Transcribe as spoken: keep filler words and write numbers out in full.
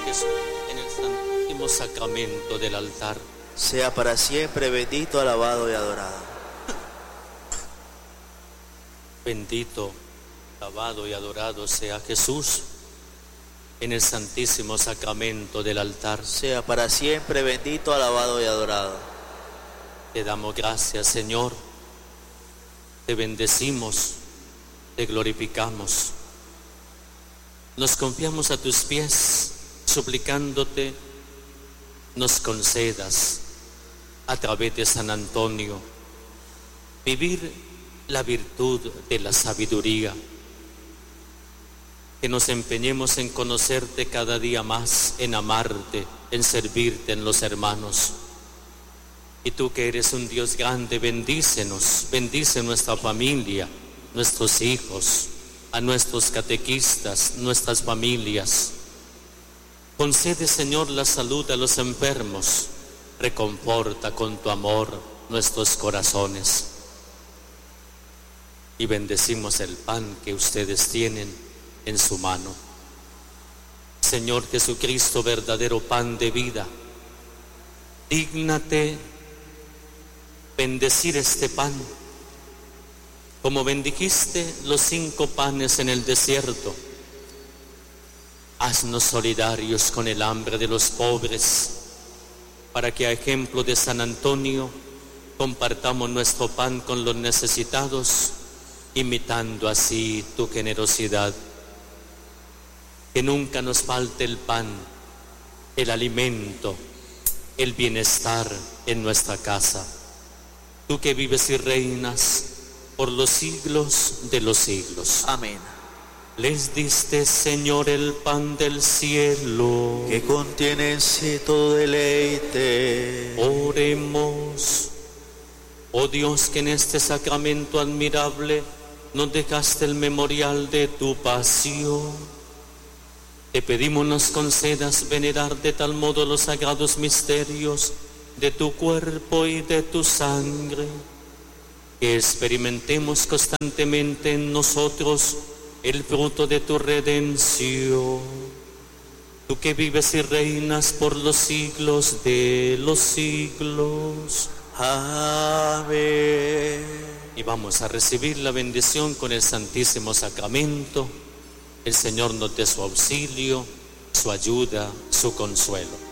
Jesús en el santísimo sacramento del altar. Sea para siempre bendito, alabado y adorado. Bendito, alabado y adorado sea Jesús en el santísimo sacramento del altar. Sea para siempre bendito, alabado y adorado. Te damos gracias, Señor. Te bendecimos, te glorificamos. Nos confiamos a tus pies, suplicándote nos concedas a través de San Antonio vivir la virtud de la sabiduría, que nos empeñemos en conocerte cada día más, en amarte, en servirte en los hermanos. Y tú que eres un Dios grande, bendícenos, bendice nuestra familia, nuestros hijos, a nuestros catequistas, nuestras familias. Concede, Señor, la salud a los enfermos, reconforta con tu amor nuestros corazones. Y bendecimos el pan que ustedes tienen en su mano. Señor Jesucristo, verdadero pan de vida, dígnate bendecir este pan, como bendijiste los cinco panes en el desierto. Haznos solidarios con el hambre de los pobres, para que a ejemplo de San Antonio compartamos nuestro pan con los necesitados, imitando así tu generosidad. Que nunca nos falte el pan, el alimento, el bienestar en nuestra casa. Tú que vives y reinas por los siglos de los siglos. Amén. Les diste, Señor, el pan del cielo, que contiene en sí todo deleite. Oremos. Oh Dios, que en este sacramento admirable nos dejaste el memorial de tu pasión, te pedimos nos concedas venerar de tal modo los sagrados misterios de tu cuerpo y de tu sangre, que experimentemos constantemente en nosotros el fruto de tu redención. Tú que vives y reinas por los siglos de los siglos. Amén. Y vamos a recibir la bendición con el Santísimo Sacramento. El Señor nos dé su auxilio, su ayuda, su consuelo.